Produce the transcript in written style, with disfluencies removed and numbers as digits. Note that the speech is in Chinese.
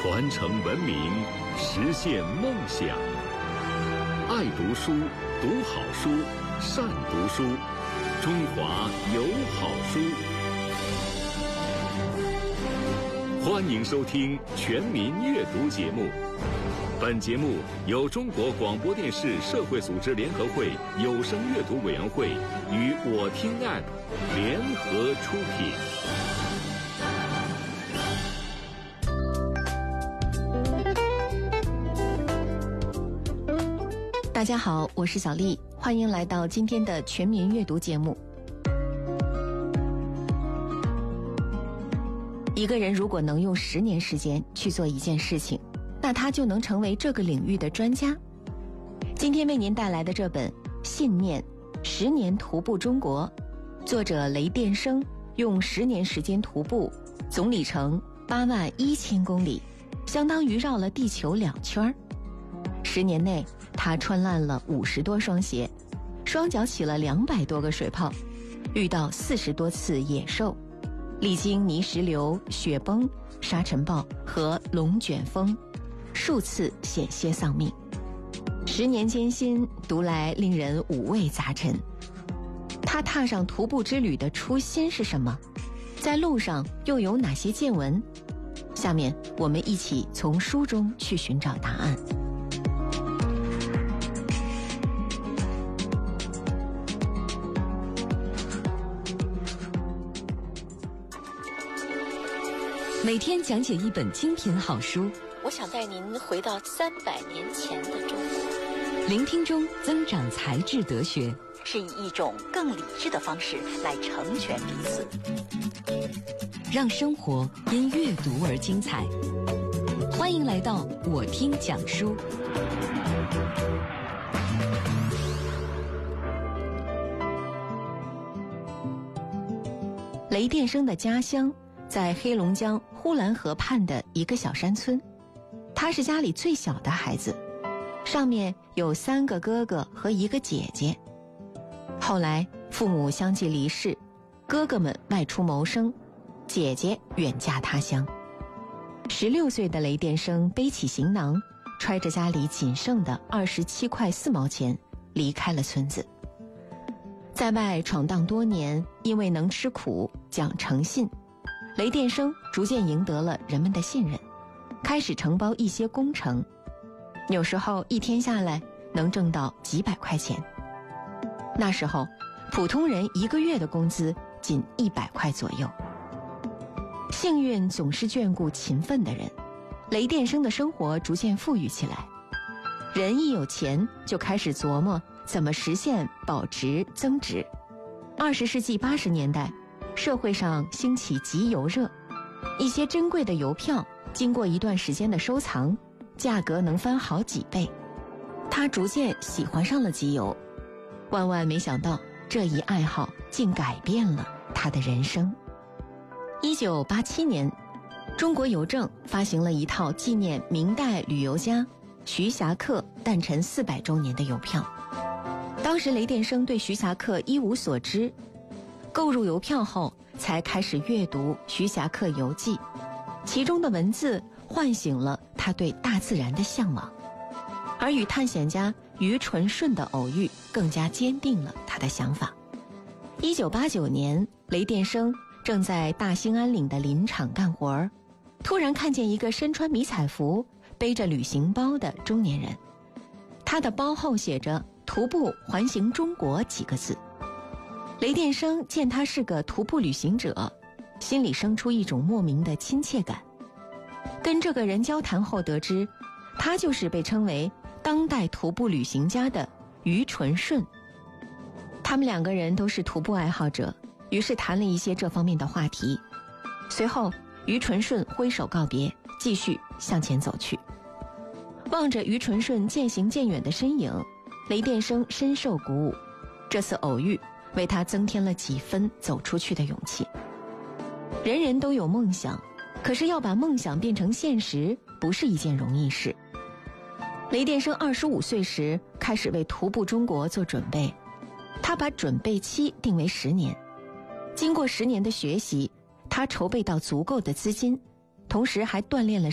传承文明，实现梦想。爱读书，读好书，善读书，中华有好书。欢迎收听全民阅读节目。本节目由中国广播电视社会组织联合会有声阅读委员会与我听 App 联合出品。 大家好，我是小丽，欢迎来到今天的全民阅读节目。一个人如果能用10年时间去做一件事情，那他就能成为这个领域的专家。今天为您带来的这本《信念10年徒步中国》，作者雷电生用10年时间徒步，总里程81000公里，相当于绕了地球2圈。10年内，他穿烂了50多双鞋，双脚起了200多个水泡，遇到40多次野兽，历经泥石流、雪崩、沙尘暴和龙卷风，数次险些丧命。10年艰辛，读来令人五味杂陈。他踏上徒步之旅的初心是什么？在路上又有哪些见闻？下面我们一起从书中去寻找答案。 每天讲解一本精品好书， 我想带您回到300年前的中国。 聆听中增长才智德学， 是以一种更理智的方式来成全彼此， 让生活因阅读而精彩。欢迎来到我听讲书。 雷电生的家乡在黑龙江呼兰河畔的一个小山村，他是家里最小的孩子，上面有3个哥哥和1个姐姐。后来父母相继离世，哥哥们外出谋生，姐姐远嫁他乡。16岁的雷电生背起行囊，揣着家里仅剩的27块4毛钱，离开了村子。在外闯荡多年，因为能吃苦，讲诚信，雷电生逐渐赢得了人们的信任，开始承包一些工程，有时候一天下来能挣到几百块钱。那时候普通人1个月的工资仅100块左右。幸运总是眷顾勤奋的人，雷电生的生活逐渐富裕起来。人一有钱就开始琢磨怎么实现保值增值。20世纪80年代，社会上兴起集邮热，一些珍贵的邮票经过一段时间的收藏，价格能翻好几倍。他逐渐喜欢上了集邮，万万没想到这一爱好竟改变了他的人生。1987年，中国邮政发行了一套纪念明代旅游家徐霞客诞辰400周年的邮票。当时雷电生对徐霞客一无所知，购入邮票后才开始阅读徐霞客游记，其中的文字唤醒了他对大自然的向往，而与探险家于纯顺的偶遇更加坚定了他的想法。1989年，雷电生正在大兴安岭的林场干活，突然看见一个身穿迷彩服、背着旅行包的中年人，他的包后写着徒步环行中国几个字。雷电生见他是个徒步旅行者，心里生出一种莫名的亲切感。跟这个人交谈后得知，他就是被称为当代徒步旅行家的于纯顺。他们2个人都是徒步爱好者，于是谈了一些这方面的话题。随后于纯顺挥手告别，继续向前走去。望着于纯顺渐行渐远的身影，雷电生深受鼓舞，这次偶遇为他增添了几分走出去的勇气。人人都有梦想，可是要把梦想变成现实，不是一件容易事。雷电生25岁时开始为徒步中国做准备，他把准备期定为10年。经过10年的学习，他筹备到足够的资金，同时还锻炼了